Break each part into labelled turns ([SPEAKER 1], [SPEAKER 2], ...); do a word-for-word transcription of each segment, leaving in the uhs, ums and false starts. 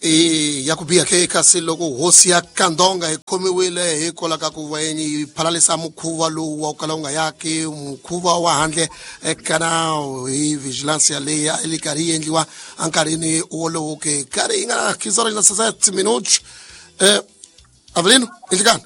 [SPEAKER 1] e yakubia ke kasi loko hosi ya Kandonga ikhomiwile hi kola ka ku venyi phalalisa mukhuva lowu wa kalonga yake mukhuva wa handle kana hi vigilance ya leya elikari endliwa ankarini wolowo ke kari nga khizora na sasa minutos eh Avelino ilikana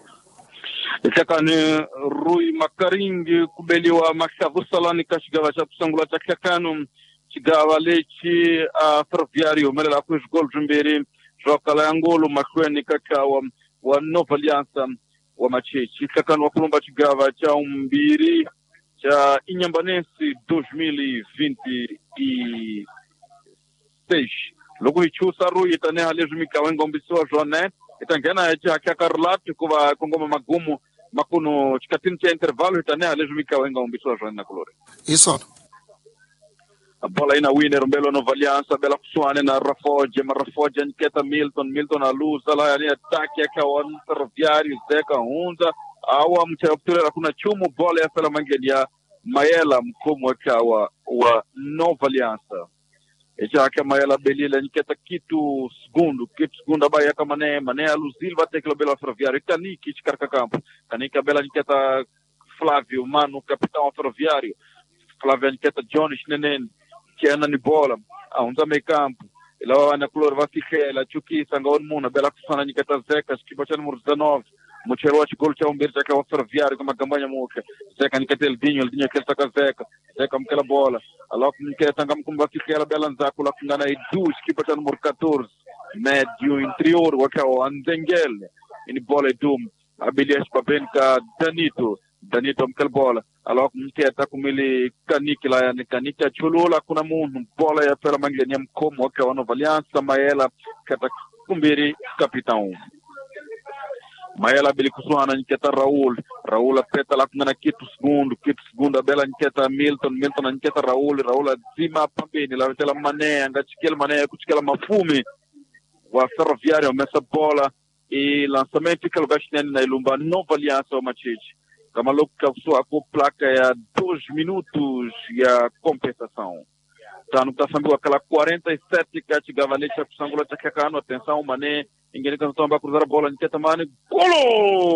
[SPEAKER 2] Itakani Rui Makaringi kubeliwa Makshavu Salani kashigawa cha kusangula cha kakanu chigawa lechi uh, ferroviario melela kuish gol jumbiri jokala yangolo makwani kaka wa, wa Nova Aliança wa Machechi kakanu wa kulumba chigawa cha umbiri cha Inyambanense dois mil e vinte e seis logo hichusa Rui itane haleju mikawenga umbisiwa Joanet itangena ya kakarlati kuwa kongoma magumu makuno chikatini cha intervalo itane haleju mikawenga umbisiwa Joanet na kolore
[SPEAKER 1] isso
[SPEAKER 2] a bola ina winner mbelo Nova Aliança bela kuswane na Rafoje Rafoje niketa Milton Milton a luz ala yani ataki ya kawan ferroviario zeka hunza awa mchaptura kuna chumu bola ya fela mangelia Mayela mkomo kawa wa Nova Aliança eja ka Mayela belila niketa kitu segundo kitu segundo baya kama ne mane a luzilva teklo bela ferroviario kaniki chikarka campo kanika bela niketa Flávio Mano capitão ferroviario Flávio niketa Jones Nenen kiana ni bola aunza me campo ila ana color va fikhela chuki sangaon muna bela kusana nikata Zeka skibacha número dezenove mochero wa gol cha umbirja ka ferroviario kama gambanya muke Zeka nikata Eldinho Eldinho kelta ka Zeka Zeka mkela bola alok niketa ngam kumba fikhela bela nzako la kungana idu skibacha número catorze médio interior wa ka Anzengel ini bola dum abilias pabenka Danito Danito mkela bola alok mketa kumili kaniki la yani kaniki ya chulula kuna munhu bola ya pela mangeni ya mkomo wake wa Nova Aliança Mayela kata kumbiri kapitão Mayela bili kusuana niketa Raul Raul apeta la kuna kitu segundo kitu segundo bela niketa Milton Milton niketa Raul Raul azima pambeni la tela Mané angachikela Mané kuchikela mafumi wa ferroviario mesa bola e lançamento que lugar chinês na ilumba Nova Aliança wa Machechi kama loka sua com placa ya dois minutos ya compensação. Tano tasambiwa kala quarenta e sete kati gavalecha kusangula cha kakano atenção Mané ingine kantomba cruzar bola niketa Mané golo